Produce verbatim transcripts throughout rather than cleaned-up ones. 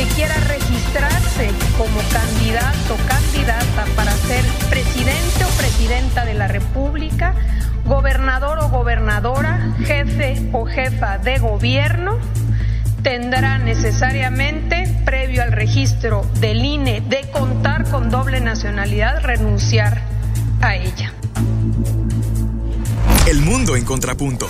quiera registrarse como candidato o candidata para ser presidente o presidenta de la República, gobernador o gobernadora, jefe o jefa de gobierno, tendrá necesariamente, previo al registro del I N E de contar con doble nacionalidad, renunciar a ella. El mundo en contrapunto.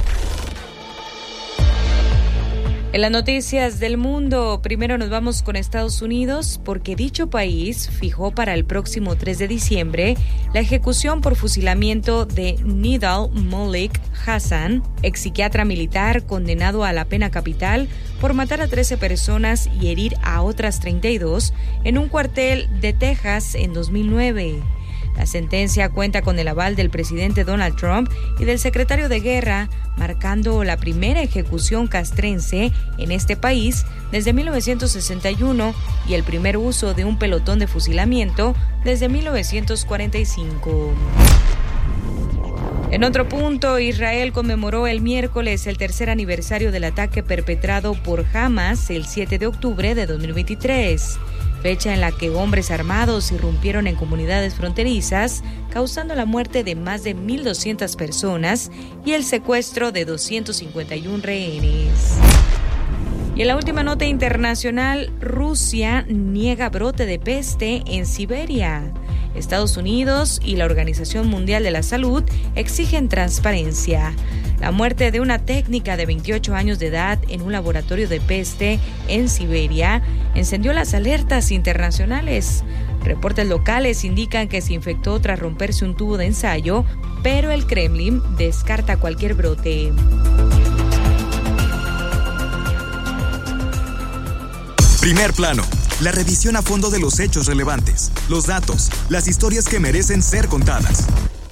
En las noticias del mundo, primero nos vamos con Estados Unidos porque dicho país fijó para el próximo tres de diciembre la ejecución por fusilamiento de Nidal Malik Hassan, ex psiquiatra militar condenado a la pena capital por matar a trece personas y herir a otras treinta y dos en un cuartel de Texas en dos mil nueve. La sentencia cuenta con el aval del presidente Donald Trump y del secretario de Guerra, marcando la primera ejecución castrense en este país desde mil novecientos sesenta y uno y el primer uso de un pelotón de fusilamiento desde mil novecientos cuarenta y cinco. En otro punto, Israel conmemoró el miércoles el tercer aniversario del ataque perpetrado por Hamas el siete de octubre de dos mil veintitrés. Fecha en la que hombres armados irrumpieron en comunidades fronterizas, causando la muerte de más de mil doscientas personas y el secuestro de doscientos cincuenta y uno rehenes. Y en la última nota internacional, Rusia niega brote de peste en Siberia. Estados Unidos y la Organización Mundial de la Salud exigen transparencia. La muerte de una técnica de veintiocho años de edad en un laboratorio de peste en Siberia encendió las alertas internacionales. Reportes locales indican que se infectó tras romperse un tubo de ensayo, pero el Kremlin descarta cualquier brote. Primer plano. La revisión a fondo de los hechos relevantes, los datos, las historias que merecen ser contadas.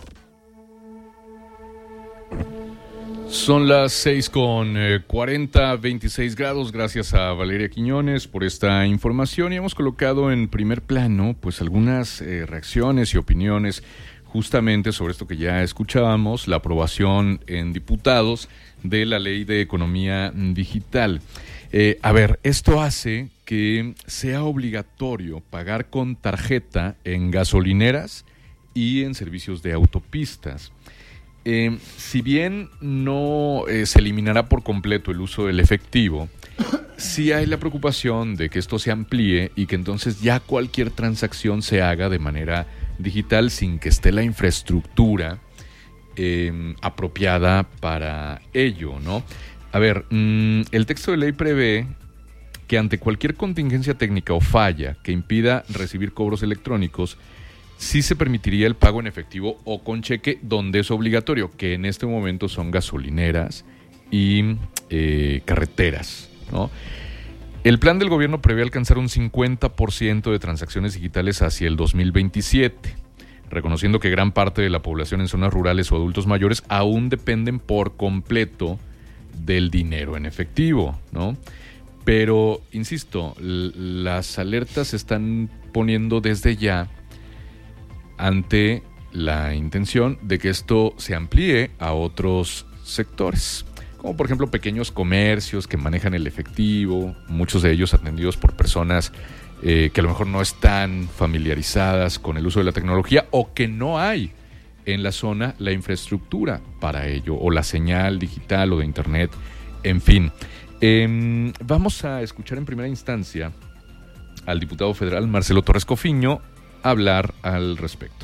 Son las seis con cuarenta, veintiséis grados. Gracias a Valeria Quiñones por esta información y hemos colocado en primer plano pues algunas eh, reacciones y opiniones justamente sobre esto que ya escuchábamos, la aprobación en diputados de la Ley de Economía Digital. Eh, a ver, esto hace que sea obligatorio pagar con tarjeta en gasolineras y en servicios de autopistas. Eh, si bien no eh, se eliminará por completo el uso del efectivo, sí hay la preocupación de que esto se amplíe y que entonces ya cualquier transacción se haga de manera digital sin que esté la infraestructura eh, apropiada para ello, ¿no? A ver, mmm, el texto de ley prevé que ante cualquier contingencia técnica o falla que impida recibir cobros electrónicos, sí se permitiría el pago en efectivo o con cheque donde es obligatorio, que en este momento son gasolineras y eh, carreteras, ¿no? El plan del gobierno prevé alcanzar un cincuenta por ciento de transacciones digitales hacia el dos mil veintisiete, reconociendo que gran parte de la población en zonas rurales o adultos mayores aún dependen por completo del dinero en efectivo, ¿no? Pero, insisto, l- las alertas se están poniendo desde ya ante la intención de que esto se amplíe a otros sectores, como por ejemplo pequeños comercios que manejan el efectivo, muchos de ellos atendidos por personas eh, que a lo mejor no están familiarizadas con el uso de la tecnología o que no hay en la zona la infraestructura para ello, o la señal digital o de internet, en fin. Eh, vamos a escuchar en primera instancia al diputado federal Marcelo Torres Cofiño hablar al respecto.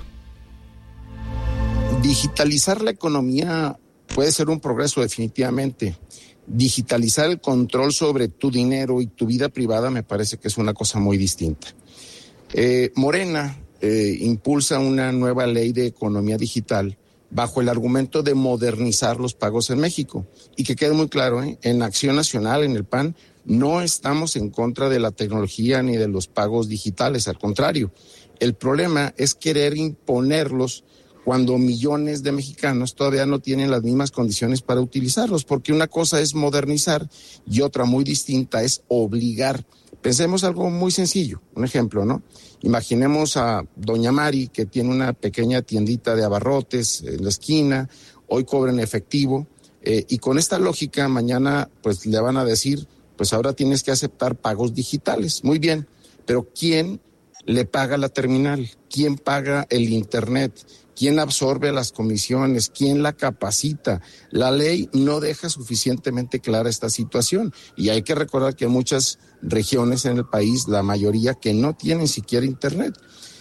Digitalizar la economía puede ser un progreso definitivamente. Digitalizar el control sobre tu dinero y tu vida privada me parece que es una cosa muy distinta. Eh, Morena eh, impulsa una nueva ley de economía digital bajo el argumento de modernizar los pagos en México. Y que quede muy claro, ¿eh? En Acción Nacional, en el P A N, no estamos en contra de la tecnología ni de los pagos digitales, al contrario. El problema es querer imponerlos cuando millones de mexicanos todavía no tienen las mismas condiciones para utilizarlos, porque una cosa es modernizar y otra muy distinta es obligar. Pensemos algo muy sencillo, un ejemplo, ¿no? Imaginemos a doña Mari, que tiene una pequeña tiendita de abarrotes en la esquina, hoy cobra en efectivo, eh, y con esta lógica mañana pues le van a decir, pues ahora tienes que aceptar pagos digitales. Muy bien, pero ¿quién le paga la terminal? ¿Quién paga el internet? ¿Quién absorbe las comisiones? ¿Quién la capacita? La ley no deja suficientemente clara esta situación y hay que recordar que hay muchas regiones en el país, la mayoría, que no tienen siquiera internet.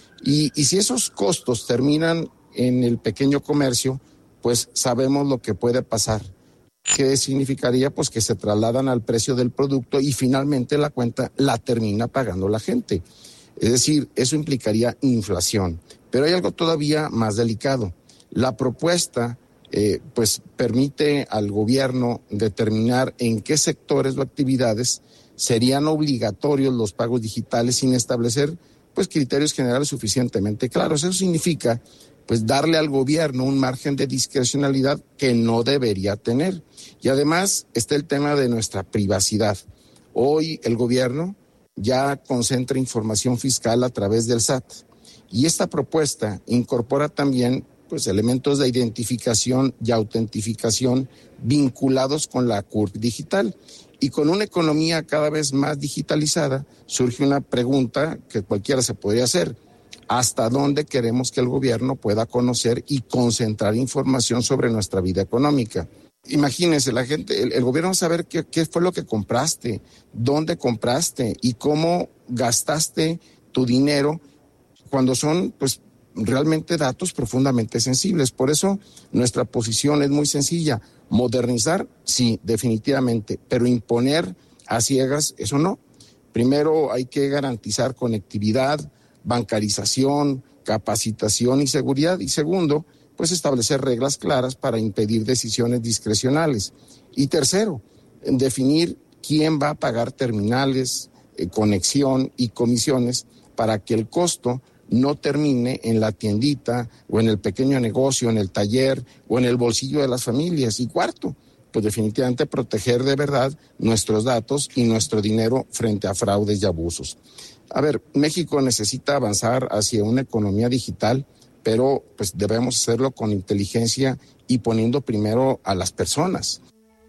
Y, y si esos costos terminan en el pequeño comercio, pues sabemos lo que puede pasar. ¿Qué significaría? Pues que se trasladan al precio del producto y finalmente la cuenta la termina pagando la gente. Es decir, eso implicaría inflación. Pero hay algo todavía más delicado. La propuesta eh, pues permite al gobierno determinar en qué sectores o actividades serían obligatorios los pagos digitales sin establecer pues criterios generales suficientemente claros. Eso significa pues darle al gobierno un margen de discrecionalidad que no debería tener. Y además está el tema de nuestra privacidad. Hoy el gobierno ya concentra información fiscal a través del S A T. Y esta propuesta incorpora también pues, elementos de identificación y autentificación vinculados con la C U R P digital. Y con una economía cada vez más digitalizada, surge una pregunta que cualquiera se podría hacer. ¿Hasta dónde queremos que el gobierno pueda conocer y concentrar información sobre nuestra vida económica? Imagínense, la gente, el, el gobierno va a saber qué, qué fue lo que compraste, dónde compraste y cómo gastaste tu dinero cuando son pues realmente datos profundamente sensibles. Por eso nuestra posición es muy sencilla. Modernizar, sí, definitivamente, pero imponer a ciegas, eso no. Primero hay que garantizar conectividad, bancarización, capacitación y seguridad. Y segundo, pues establecer reglas claras para impedir decisiones discrecionales. Y tercero, definir quién va a pagar terminales, eh, conexión y comisiones para que el costo no termine en la tiendita o en el pequeño negocio, en el taller o en el bolsillo de las familias. Y cuarto, pues definitivamente proteger de verdad nuestros datos y nuestro dinero frente a fraudes y abusos. A ver, México necesita avanzar hacia una economía digital, pero pues debemos hacerlo con inteligencia y poniendo primero a las personas.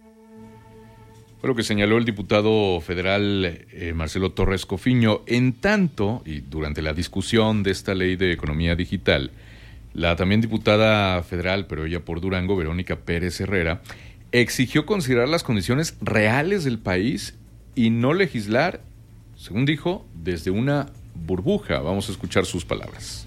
Fue lo que señaló el diputado federal eh, Marcelo Torres Cofiño. En tanto, y durante la discusión de esta ley de economía digital, la también diputada federal, pero ella por Durango, Verónica Pérez Herrera, exigió considerar las condiciones reales del país y no legislar, según dijo, desde una burbuja. Vamos a escuchar sus palabras.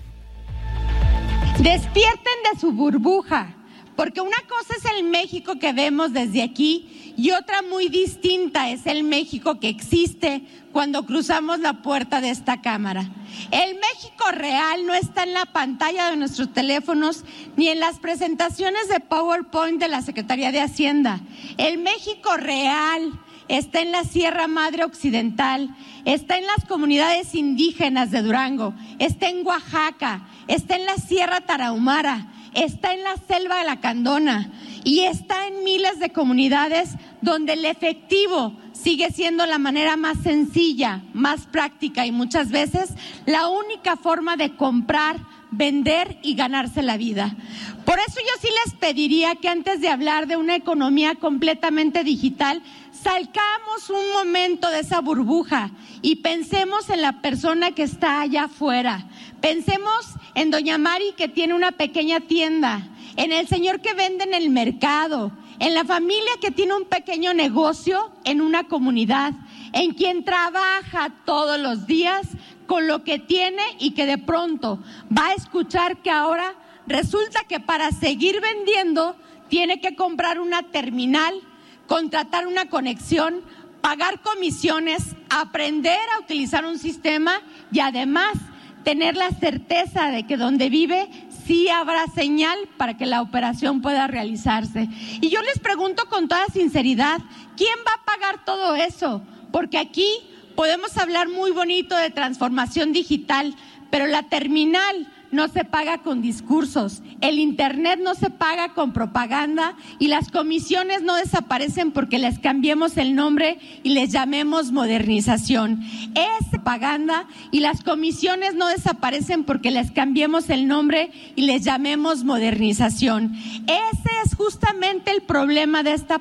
Despierten de su burbuja, porque una cosa es el México que vemos desde aquí y otra muy distinta es el México que existe cuando cruzamos la puerta de esta Cámara. El México real no está en la pantalla de nuestros teléfonos ni en las presentaciones de PowerPoint de la Secretaría de Hacienda. El México real está en la Sierra Madre Occidental, está en las comunidades indígenas de Durango, está en Oaxaca, está en la Sierra Tarahumara, está en la Selva de la Candona y está en miles de comunidades donde el efectivo sigue siendo la manera más sencilla, más práctica y muchas veces la única forma de comprar, vender y ganarse la vida. Por eso yo sí les pediría que antes de hablar de una economía completamente digital, salgamos un momento de esa burbuja y pensemos en la persona que está allá afuera. Pensemos en doña Mari, que tiene una pequeña tienda, en el señor que vende en el mercado, en la familia que tiene un pequeño negocio en una comunidad, en quien trabaja todos los días con lo que tiene y que de pronto va a escuchar que ahora resulta que para seguir vendiendo tiene que comprar una terminal, contratar una conexión, pagar comisiones, aprender a utilizar un sistema y además tener la certeza de que donde vive sí habrá señal para que la operación pueda realizarse. Y yo les pregunto con toda sinceridad, ¿quién va a pagar todo eso? Porque aquí podemos hablar muy bonito de transformación digital, pero la terminal no se paga con discursos, el internet no se paga con propaganda y las comisiones no desaparecen porque les cambiemos el nombre y les llamemos modernización. Es propaganda y las comisiones no desaparecen porque les cambiemos el nombre y les llamemos modernización. Ese es justamente el problema de esta